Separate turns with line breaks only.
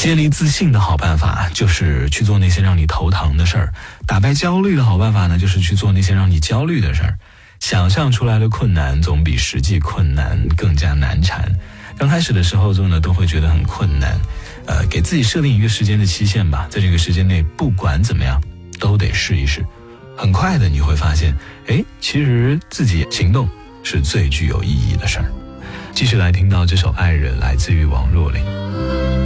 建立自信的好办法就是去做那些让你头疼的事儿，打败焦虑的好办法呢，就是去做那些让你焦虑的事儿。想象出来的困难总比实际困难更加难缠。刚开始的时候做呢，都会觉得很困难，给自己设定一个时间的期限吧，在这个时间内不管怎么样都得试一试。很快的你会发现，其实自己行动是最具有意义的事儿。继续来听到这首《爱人》，来自于王若琳。